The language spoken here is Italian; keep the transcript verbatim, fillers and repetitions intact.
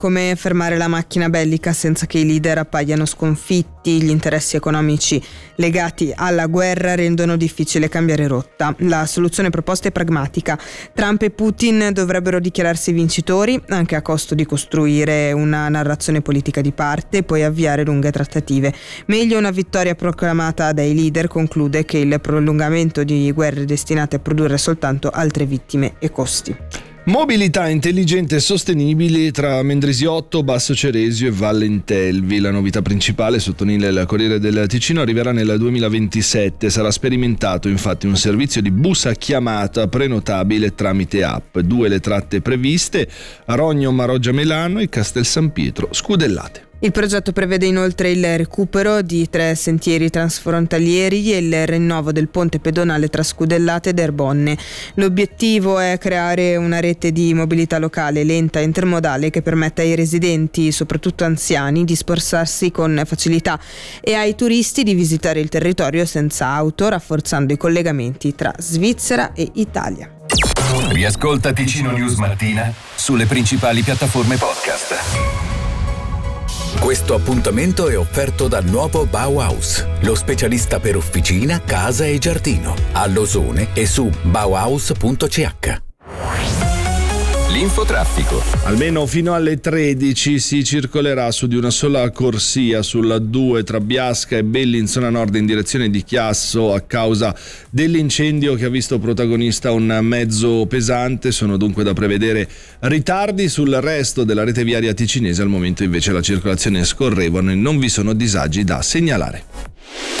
come fermare la macchina bellica senza che i leader appaiano sconfitti. Gli interessi economici legati alla guerra rendono difficile cambiare rotta. La soluzione proposta è pragmatica. Trump e Putin dovrebbero dichiararsi vincitori, anche a costo di costruire una narrazione politica di parte e poi avviare lunghe trattative. Meglio una vittoria proclamata dai leader, conclude, che il prolungamento di guerre destinate a produrre soltanto altre vittime e costi. Mobilità intelligente e sostenibile tra Mendrisiotto, Basso Ceresio e Vallentelvi. La novità principale, sottolinea il Corriere del Ticino, arriverà nel duemilaventisette. Sarà sperimentato infatti un servizio di bus a chiamata prenotabile tramite app. Due le tratte previste: Arogno, Maroggia Melano e Castel San Pietro Scudellate. Il progetto prevede inoltre il recupero di tre sentieri transfrontalieri e il rinnovo del ponte pedonale tra Scudellate ed Erbonne. L'obiettivo è creare una rete di mobilità locale lenta e intermodale che permetta ai residenti, soprattutto anziani, di spostarsi con facilità e ai turisti di visitare il territorio senza auto, rafforzando i collegamenti tra Svizzera e Italia. Riascolta Ticino News Mattina sulle principali piattaforme podcast. Questo appuntamento è offerto dal nuovo Bauhaus, lo specialista per officina, casa e giardino, a Losone e su bauhaus punto c h. L'infotraffico. Almeno fino alle tredici si circolerà su di una sola corsia sulla due tra Biasca e Belli in zona nord in direzione di Chiasso a causa dell'incendio che ha visto protagonista un mezzo pesante. Sono dunque da prevedere ritardi sul resto della rete viaria ticinese. Al momento invece la circolazione è scorrevole e non vi sono disagi da segnalare.